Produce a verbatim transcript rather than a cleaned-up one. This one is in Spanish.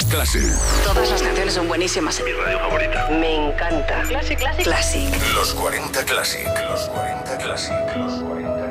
Classic. Todas las canciones son buenísimas. Mi radio favorita. Me encanta. Classic, Classic. Classic. Los cuarenta Classic. Los cuarenta Classic. Los cuarenta